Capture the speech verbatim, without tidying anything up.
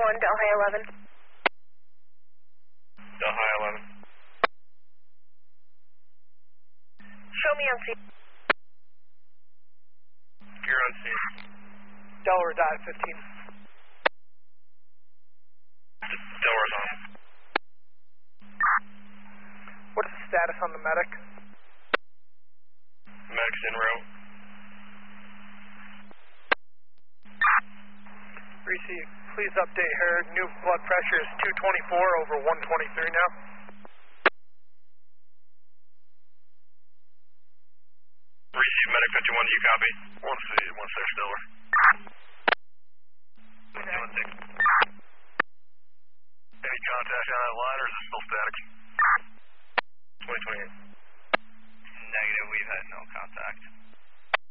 one, Delhi eleven. Delhi eleven. Show me on scene. You're on scene. Delaware dot fifteen. Delaware's on. What is the status on the medic? Medic's en route. Reese, please update her. New blood pressure is two twenty-four over one twenty-three now. Reese, Medic fifty-one, do you copy? One C, one six, Delaware. Any contact on that line, or is it still static?